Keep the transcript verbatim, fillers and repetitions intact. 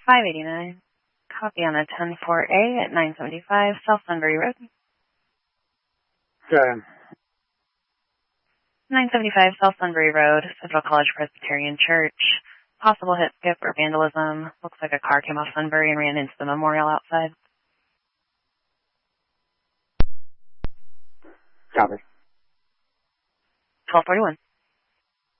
five eighty-nine. Copy on a ten four A at nine seventy-five South Sunbury Road. Okay. nine seventy-five South Sunbury Road, Central College Presbyterian Church. Possible hit, skip, or vandalism. Looks like a car came off Sunbury and ran into the memorial outside. Copy. twelve forty-one.